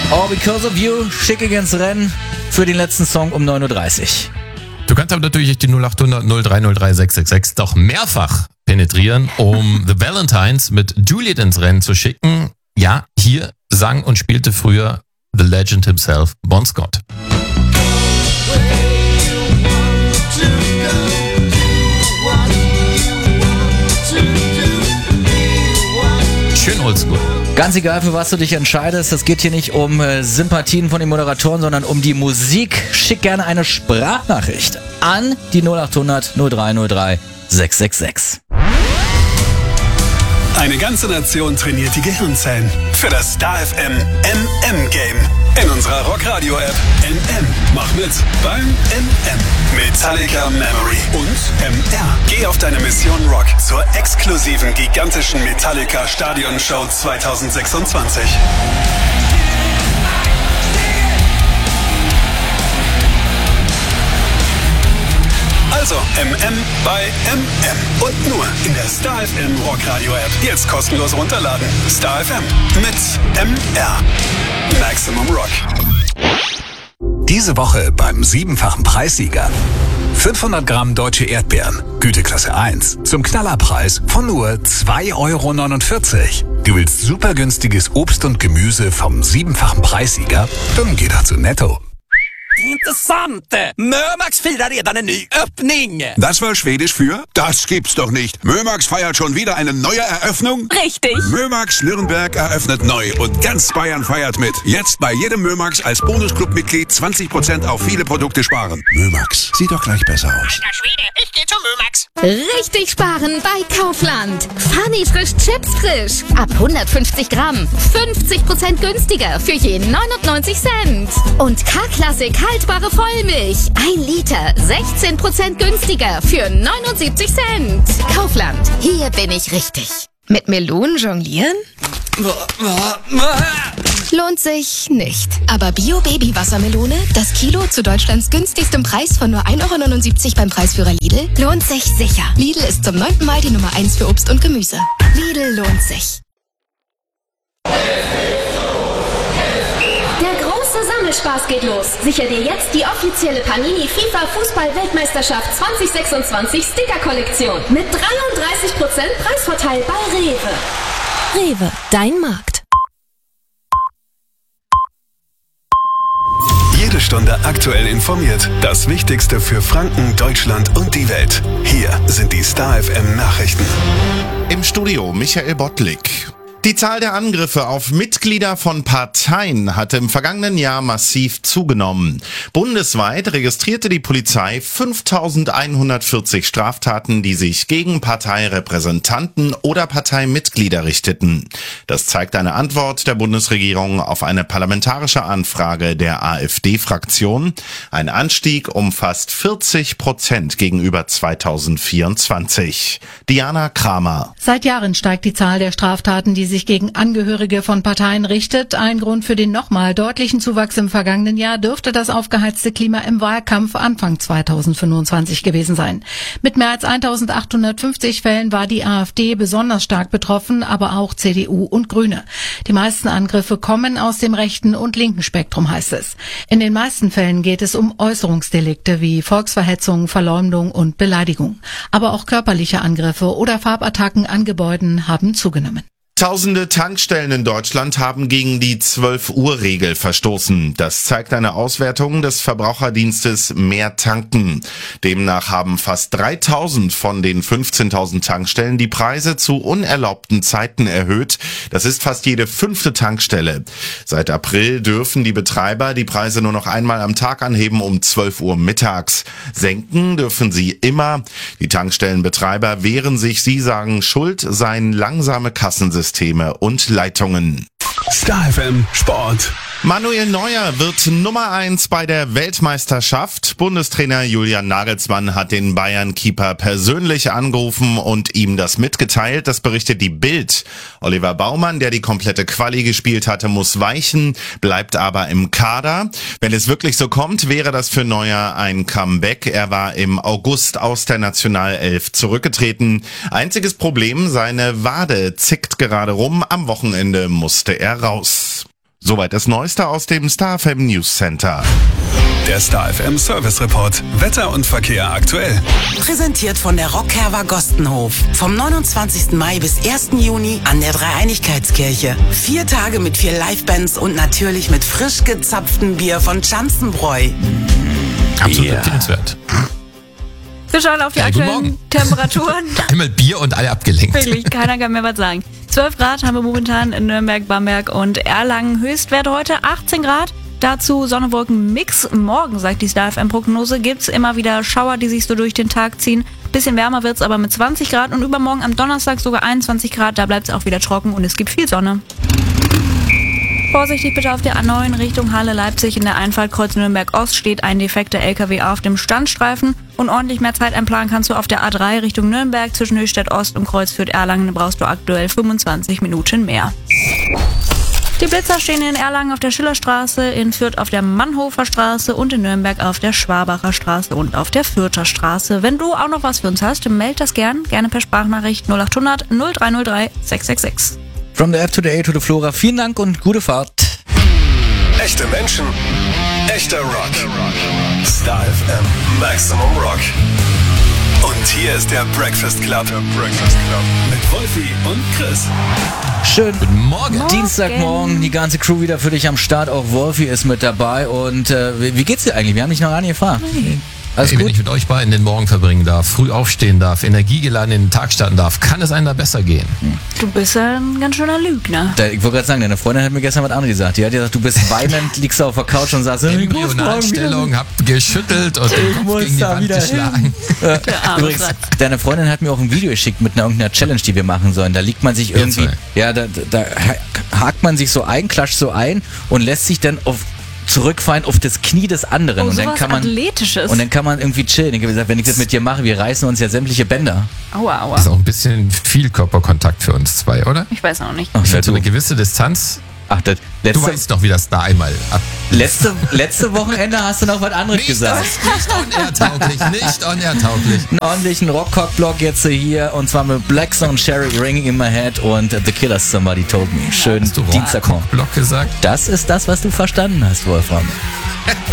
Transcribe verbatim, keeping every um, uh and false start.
All Because of You, Schicke ins Rennen für den letzten Song um neun Uhr dreißig. Du kannst aber natürlich die null acht hundert null drei null drei sechs sechs sechs doch mehrfach penetrieren, um The Valentines mit Juliet ins Rennen zu schicken. Ja, hier sang und spielte früher The Legend himself, Bon Scott. Schön oldschool. Ganz egal, für was du dich entscheidest, es geht hier nicht um äh, Sympathien von den Moderatoren, sondern um die Musik. Schick gerne eine Sprachnachricht an die null acht hundert null drei null drei sechs sechs sechs. Eine ganze Nation trainiert die Gehirnzellen für das Star F M M M-Game. In unserer Rockradio-App M M. Mach mit beim M M. Metallica Memory und M R. Geh auf deine Mission Rock zur exklusiven gigantischen Metallica Stadionshow zwanzig sechsundzwanzig. Also M M bei M M. Und nur in der Star F M Rockradio App. Jetzt kostenlos runterladen. Star F M mit M R. Maximum Rock. Diese Woche beim siebenfachen Preissieger. fünfhundert Gramm deutsche Erdbeeren, Güteklasse eins, zum Knallerpreis von nur zwei Euro neunundvierzig. Du willst super günstiges Obst und Gemüse vom siebenfachen Preissieger? Dann geh doch zu Netto. Intressant! Mömax firar redan en ny öppning! Das war Schwedisch für? Das gibt's doch nicht. Mömax feiert schon wieder eine neue Eröffnung? Richtig! Mömax Nürnberg eröffnet neu und ganz Bayern feiert mit. Jetzt bei jedem Mömax als Bonusclub-Mitglied zwanzig Prozent auf viele Produkte sparen. Mömax, sieht doch gleich besser aus. Alter Schwede, ich geh zu Mömax! Richtig sparen bei Kaufland. Funny frisch Chips frisch. Ab hundertfünfzig Gramm. fünfzig Prozent günstiger für je neunundneunzig Cent. Und K-Klassik haltbare Vollmilch. Ein Liter. sechzehn Prozent günstiger für neunundsiebzig Cent. Kaufland. Hier bin ich richtig. Mit Melonen jonglieren? Lohnt sich nicht. Aber Bio-Baby-Wassermelone, das Kilo zu Deutschlands günstigstem Preis von nur ein Euro neunundsiebzig beim Preisführer Lidl, lohnt sich sicher. Lidl ist zum neunten Mal die Nummer eins für Obst und Gemüse. Lidl lohnt sich. Der große Sammelspaß geht los. Sicher dir jetzt die offizielle Panini FIFA Fußball-Weltmeisterschaft zwanzig sechsundzwanzig Sticker-Kollektion mit dreiunddreißig Prozent Preisvorteil bei Rewe. Rewe, dein Markt. Jede Stunde aktuell informiert. Das Wichtigste für Franken, Deutschland und die Welt. Hier sind die Star F M Nachrichten. Im Studio Michael Bottlik. Die Zahl der Angriffe auf Mitglieder von Parteien hatte im vergangenen Jahr massiv zugenommen. Bundesweit registrierte die Polizei fünftausendeinhundertvierzig Straftaten, die sich gegen Parteirepräsentanten oder Parteimitglieder richteten. Das zeigt eine Antwort der Bundesregierung auf eine parlamentarische Anfrage der AfD-Fraktion. Ein Anstieg um fast vierzig Prozent gegenüber zweitausendvierundzwanzig. Diana Kramer. Seit Jahren steigt die Zahl der Straftaten, die sich gegen Angehörige von Parteien richtet. Ein Grund für den nochmal deutlichen Zuwachs im vergangenen Jahr dürfte das aufgeheizte Klima im Wahlkampf Anfang zweitausendfünfundzwanzig gewesen sein. Mit mehr als eintausendachthundertfünfzig Fällen war die AfD besonders stark betroffen, aber auch C D U und Grüne. Die meisten Angriffe kommen aus dem rechten und linken Spektrum, heißt es. In den meisten Fällen geht es um Äußerungsdelikte wie Volksverhetzung, Verleumdung und Beleidigung. Aber auch körperliche Angriffe oder Farbattacken an Gebäuden haben zugenommen. Tausende Tankstellen in Deutschland haben gegen die zwölf-Uhr-Regel verstoßen. Das zeigt eine Auswertung des Verbraucherdienstes Mehr Tanken. Demnach haben fast dreitausend von den fünfzehntausend Tankstellen die Preise zu unerlaubten Zeiten erhöht. Das ist fast jede fünfte Tankstelle. Seit April dürfen die Betreiber die Preise nur noch einmal am Tag anheben um zwölf Uhr mittags. Senken dürfen sie immer. Die Tankstellenbetreiber wehren sich. Sie sagen, schuld seien langsame Kassensysteme und Leitungen. Star F M Sport. Manuel Neuer wird Nummer eins bei der Weltmeisterschaft. Bundestrainer Julian Nagelsmann hat den Bayern-Keeper persönlich angerufen und ihm das mitgeteilt. Das berichtet die Bild. Oliver Baumann, der die komplette Quali gespielt hatte, muss weichen, bleibt aber im Kader. Wenn es wirklich so kommt, wäre das für Neuer ein Comeback. Er war im August aus der Nationalelf zurückgetreten. Einziges Problem, seine Wade zickt gerade rum. Am Wochenende musste er raus. Soweit das Neueste aus dem Star F M News Center. Der Star F M Service Report. Wetter und Verkehr aktuell. Präsentiert von der Rockherber Gostenhof. Vom neunundzwanzigsten Mai bis ersten Juni an der Dreieinigkeitskirche. Vier Tage mit vier Livebands und natürlich mit frisch gezapftem Bier von Schanzenbräu. Absolut yeah. empfehlenswert. Wir schauen auf die ja, aktuellen Temperaturen. Einmal Bier und alle abgelenkt. Wirklich, keiner kann mehr was sagen. zwölf Grad haben wir momentan in Nürnberg, Bamberg und Erlangen. Höchstwert heute achtzehn Grad. Dazu Sonne, Wolken, Mix. Morgen, sagt die Star F M-Prognose, gibt's immer wieder Schauer, die sich so durch den Tag ziehen. Bisschen wärmer wird's aber mit zwanzig Grad und übermorgen am Donnerstag sogar einundzwanzig Grad. Da bleibt's auch wieder trocken und es gibt viel Sonne. Vorsichtig bitte auf der A neun Richtung Halle Leipzig. In der Einfahrt Kreuz Nürnberg Ost steht ein defekter L K W auf dem Standstreifen. Und ordentlich mehr Zeit einplanen kannst du auf der A drei Richtung Nürnberg. Zwischen Höchstadt Ost und Kreuz Fürth-Erlangen. Da brauchst du aktuell fünfundzwanzig Minuten mehr. Die Blitzer stehen in Erlangen auf der Schillerstraße, in Fürth auf der Mannhofer Straße und in Nürnberg auf der Schwabacher Straße und auf der Fürther Straße. Wenn du auch noch was für uns hast, meld das gern. Gerne per Sprachnachricht null acht hundert null drei null drei sechs sechs sechs. From the F to the A to the Flora. Vielen Dank und gute Fahrt. Echte Menschen, echter Rock. Star F M Maximum Rock. Und hier ist der Breakfast Club. Der Breakfast Club. Mit Wolfi und Chris. Schön. Guten Morgen. Morgen. Dienstagmorgen, die ganze Crew wieder für dich am Start. Auch Wolfi ist mit dabei. Und äh, wie geht's dir eigentlich? Wir haben dich noch gar nicht gefragt. Hey. Alles Ey, gut? Wenn ich mit euch beiden den Morgen verbringen darf, früh aufstehen darf, energiegeladen in den Tag starten darf, kann es einem da besser gehen. Du bist ja ein ganz schöner Lügner. Da, ich wollte gerade sagen, deine Freundin hat mir gestern was anderes gesagt. Die hat gesagt, du bist weinend, liegst auf der Couch und sagst, Embryonalstellung, hab geschüttelt und den Kopf gegen die Wand geschlagen. Übrigens, deine Freundin hat mir auch ein Video geschickt mit einer irgendeiner Challenge, die wir machen sollen. Da liegt man sich irgendwie, ja, da, da hakt man sich so ein, klatscht so ein und lässt sich dann auf zurückfallen auf das Knie des anderen. Oh, und dann kann man Athletisches. Und dann kann man irgendwie chillen. Ich habe gesagt, wenn ich das mit dir mache, wir reißen uns ja sämtliche Bänder. Aua, aua. Das ist auch ein bisschen viel Körperkontakt für uns zwei, oder? Ich weiß auch nicht. Ach, ich finde so eine gewisse Distanz. Ach, das letzte, du weißt doch, wie das da einmal ab. Letzte, letzte Wochenende hast du noch was anderes nicht gesagt. Das, nicht unertauglich, nicht unertauglich. Einen ordentlichen Rockcock-Block jetzt hier und zwar mit Black Song, Sherry, Ringing in My Head und The Killers, Somebody Told Me. Schön hast du Dienstagmorgen. Rockcock-Block gesagt? Das ist das, was du verstanden hast, Wolfram.